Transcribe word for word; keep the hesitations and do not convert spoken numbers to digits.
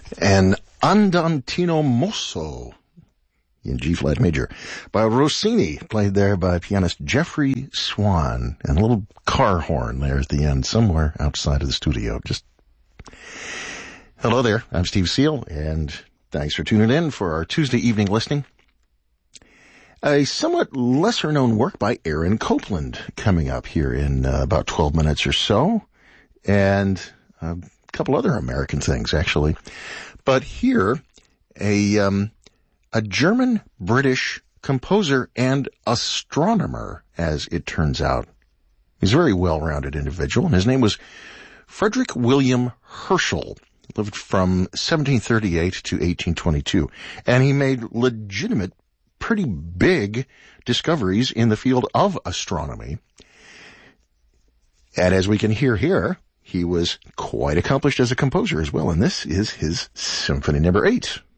An Andantino Mosso in G-flat major by Rossini, played there by pianist Jeffrey Swan, and a little car horn there at the end somewhere outside of the studio. Just hello there, I'm Steve Seal, and thanks for tuning in for our Tuesday evening listening. A somewhat lesser-known work by Aaron Copland coming up here in uh, about twelve minutes or so, and a couple other American things, actually. But here, a um, a German-British composer and astronomer, as it turns out. He's a very well-rounded individual, and his name was Frederick William Herschel. He lived from seventeen thirty-eight to eighteen twenty-two, and he made legitimate, pretty big discoveries in the field of astronomy. And as we can hear here, he was quite accomplished as a composer as well, and this is his Symphony Number eight